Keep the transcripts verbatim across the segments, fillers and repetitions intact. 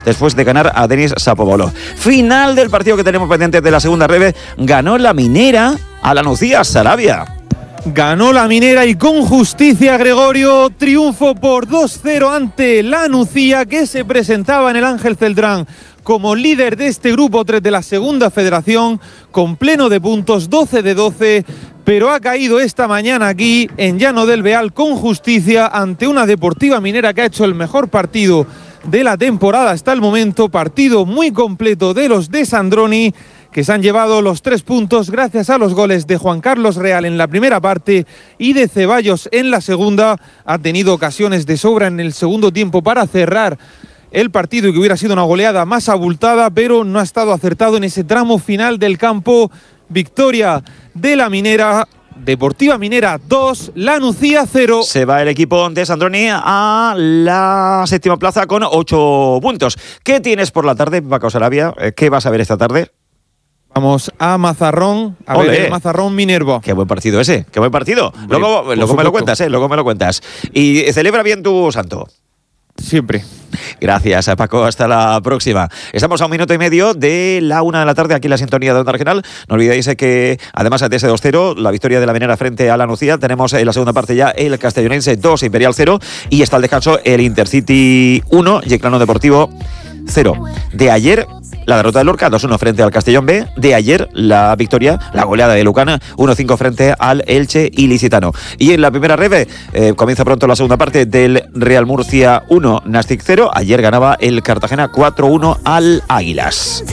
después de ganar a Denis Shapovalov. Final del partido que tenemos pendiente de la segunda reve. Ganó la Minera a la Nucía Sarabia. Ganó la Minera y con justicia, Gregorio. Triunfo por dos cero ante la Nucía, que se presentaba en el Ángel Celdrán como líder de este grupo tres de la segunda federación, con pleno de puntos, doce de doce, pero ha caído esta mañana aquí en Llano del Beal con justicia ante una Deportiva Minera que ha hecho el mejor partido de la temporada hasta el momento. Partido muy completo de los de Sandroni, que se han llevado los tres puntos gracias a los goles de Juan Carlos Real en la primera parte y de Ceballos en la segunda. Ha tenido ocasiones de sobra en el segundo tiempo para cerrar el partido y que hubiera sido una goleada más abultada, pero no ha estado acertado en ese tramo final del campo. Victoria de la Minera. Deportiva Minera dos, La Nucía cero. Se va el equipo de Sandroni a la séptima plaza con ocho puntos. ¿Qué tienes por la tarde, Paco Sarabia? ¿Qué vas a ver esta tarde? Vamos a Mazarrón, a Olé. ver el Mazarrón Minerva. Qué buen partido ese, qué buen partido. Hombre, luego luego me supuesto. lo cuentas, ¿eh? Luego me lo cuentas. Y celebra bien tu santo. Siempre. Gracias, Paco. Hasta la próxima. Estamos a un minuto y medio de la una de la tarde aquí en la sintonía de Onda Regional. No olvidéis que, además de ese dos cero, la victoria de la Minera frente a la Nucía, tenemos en la segunda parte ya el Castellonense dos, Imperial cero, y está al descanso el Intercity uno y el Clano Deportivo cero. De ayer, la derrota de Lorca dos uno frente al Castellón B. De ayer, la victoria, la goleada de Lucana uno cinco frente al Elche Ilicitano. Y en la primera reve, eh, comienza pronto la segunda parte del Real Murcia uno, Nastic cero. Ayer ganaba el Cartagena cuatro uno al Águilas.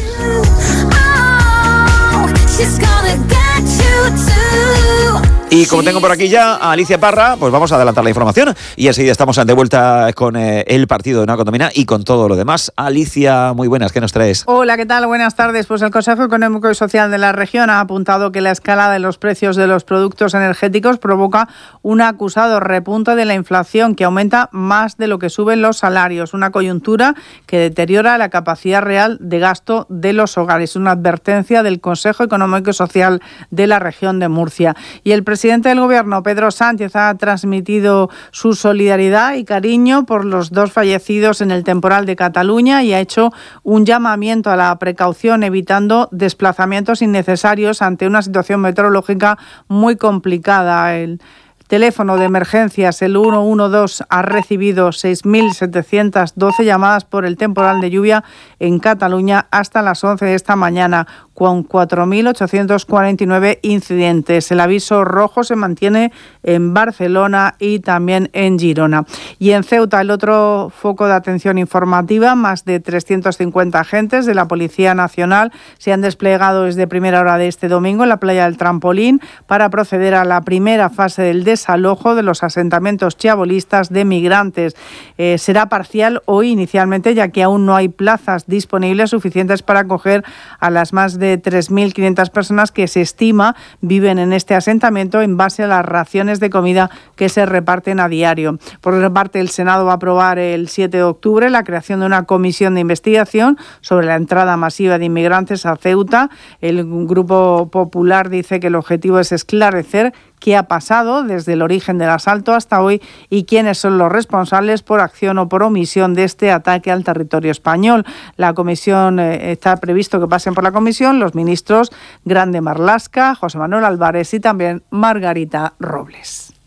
Y como tengo por aquí ya a Alicia Parra, pues vamos a adelantar la información y enseguida estamos de vuelta con eh, el partido de Nueva Condomina y con todo lo demás. Alicia, muy buenas, ¿qué nos traes? Hola, ¿qué tal? Buenas tardes. Pues el Consejo Económico y Social de la región ha apuntado que la escalada de los precios de los productos energéticos provoca un acusado repunte de la inflación que aumenta más de lo que suben los salarios, una coyuntura que deteriora la capacidad real de gasto de los hogares. Una advertencia del Consejo Económico y Social de la región de Murcia. Y el presidente El presidente del Gobierno, Pedro Sánchez, ha transmitido su solidaridad y cariño por los dos fallecidos en el temporal de Cataluña y ha hecho un llamamiento a la precaución, evitando desplazamientos innecesarios ante una situación meteorológica muy complicada. El teléfono de emergencias, el uno uno dos, ha recibido seis mil setecientas doce llamadas por el temporal de lluvia en Cataluña hasta las once de esta mañana, con cuatro mil ochocientos cuarenta y nueve incidentes. El aviso rojo se mantiene en Barcelona y también en Girona. Y en Ceuta, el otro foco de atención informativa, más de trescientos cincuenta agentes de la Policía Nacional se han desplegado desde primera hora de este domingo en la playa del Trampolín para proceder a la primera fase del desalojo de los asentamientos chabolistas de migrantes. Eh, será parcial hoy inicialmente, ya que aún no hay plazas disponibles suficientes para acoger a las más de tres mil quinientas personas que se estima viven en este asentamiento en base a las raciones de comida que se reparten a diario. Por otra parte, el Senado va a aprobar el siete de octubre la creación de una comisión de investigación sobre la entrada masiva de inmigrantes a Ceuta. El Grupo Popular dice que el objetivo es esclarecer qué ha pasado desde el origen del asalto hasta hoy y quiénes son los responsables por acción o por omisión de este ataque al territorio español. La comisión, eh, está previsto que pasen por la comisión los ministros Grande Marlaska, José Manuel Álvarez y también Margarita Robles.